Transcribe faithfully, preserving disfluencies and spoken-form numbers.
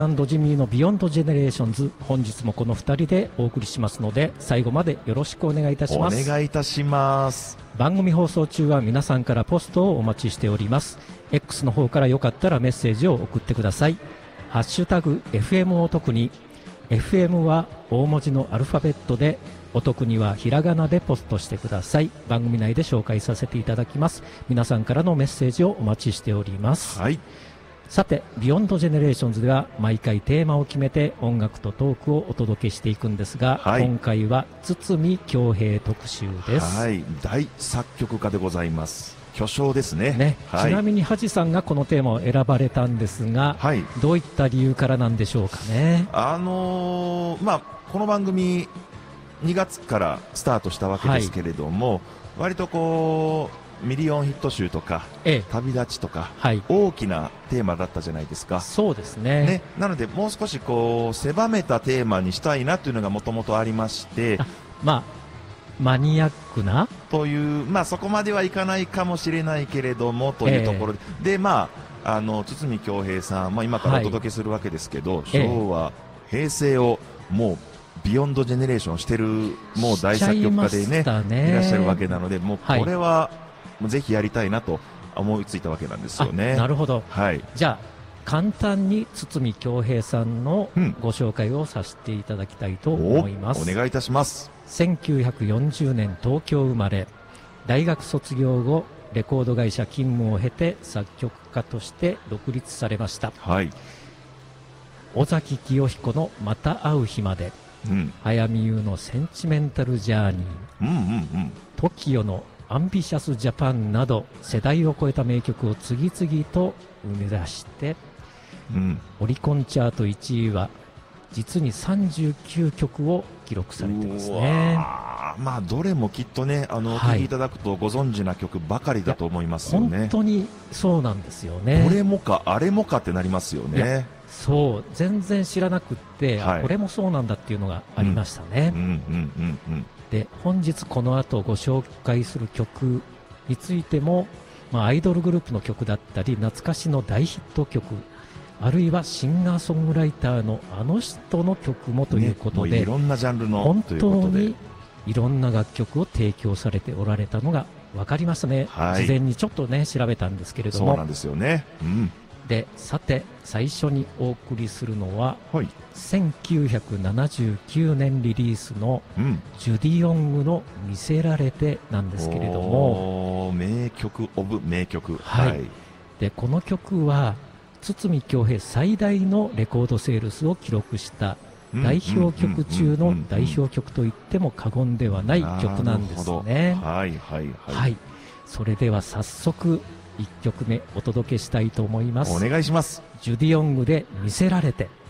アンドジミーのビヨンドジェネレーションズ、本日もこのふたりでお送りしますので、最後までよろしくお願いいたします。 お願いいたします。 番組放送中は皆さんからポストをお待ちしております。 X の方からよかったらメッセージを送ってください。ハッシュタグ エフエム を特に、 エフエム は大文字のアルファベットで、お得にはひらがなでポストしてください。番組内で紹介させていただきます。皆さんからのメッセージをお待ちしております。 はい、 さて、ビヨンドジェネレーションズでは毎回テーマを決めて音楽とトークをお届けしていくんですが、はい、今回は堤恭平特集です。 はい、大作曲家でございます。巨匠ですね。 ね、 はい、 ちなみにハジさんがこのテーマを選ばれたんですが、はい、どういった理由からなんでしょうかね。 あのー、まあこの番組にがつからスタートしたわけですけれども、はい、割とこうミリオンヒット集とか、ええ、旅立ちとか、はい、大きなテーマだったじゃないですか。 そうですね。 ね、なのでもう少しこう狭めたテーマにしたいなというのがもともとありまして、 まあマニアックなという、まあそこまではいかないかもしれないけれどもというところで、ええ、でまああの堤恭平さん、まあ今からお届けするわけですけど、はい、昭和、ええ、平成をもうビヨンドジェネレーションしてるもう大作曲家で ね, ねいらっしゃるわけなので、もうこれはぜひやりたいなと思いついたわけなんですよね。 なるほど、 はい、 じゃあ簡単に堤恭平さんのご紹介をさせていただきたいと思います。 うん、お願いいたします。 せんきゅうひゃくよんじゅうねん東京生まれ、大学卒業後レコード会社勤務を経て作曲家として独立されました。 はい、 尾崎紀世彦のまた会う日まで、うん、早見優のセンチメンタルジャーニー、 うんうんうん、 トキオのアンビシャスジャパンなど世代を超えた名曲を次々と生み出して、うん、オリコンチャートいちいは実にさんじゅうきゅうきょくを記録されてますね。 まあどれもきっとね、あの、はい、聴いていただくとご存知な曲ばかりだと思いますよね。 本当にそうなんですよね。 これもかあれもかってなりますよね。 そう全然知らなくって、はい、これもそうなんだっていうのがありましたね。で本日この後ご紹介する曲についても、まあ、アイドルグループの曲だったり懐かしの大ヒット曲、あるいはシンガーソングライターのあの人の曲もということで、 ね、いろんなジャンルの本当にいろんな楽曲を提供されておられたのが分かりますね。はい、事前にちょっとね調べたんですけれども。 そうなんですよね。うん、 でさて最初にお送りするのは、はい、せんきゅうひゃくななじゅうきゅうねんリリースの、うん、ジュディ・オングの見せられてなんですけれども、 名曲オブ名曲、 はいはい、でこの曲は堤恭平最大のレコードセールスを記録した代表曲中の代表曲といっても過言ではない曲なんですね。 はいはいはい、 はい、それでは早速いっきょくめお届けしたいと思います。 お願いします。 ジュディ・オングで見せられて。